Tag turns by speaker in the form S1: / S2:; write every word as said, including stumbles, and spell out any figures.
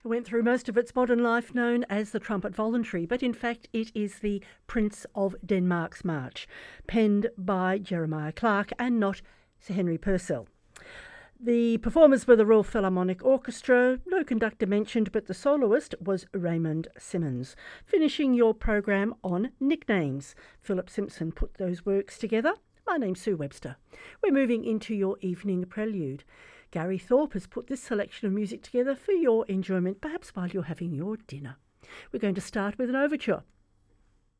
S1: It went through most of its modern life known as the Trumpet Voluntary, but in fact it is the Prince of Denmark's March, penned by Jeremiah Clarke and not Sir Henry Purcell. The performers were the Royal Philharmonic Orchestra, no conductor mentioned, but the soloist was Raymond Simmons. Finishing your program on nicknames. Philip Simpson put those works together. My name's Sue Webster. We're moving into your evening prelude. Gary Thorpe has put this selection of music together for your enjoyment, perhaps while you're having your dinner. We're going to start with an overture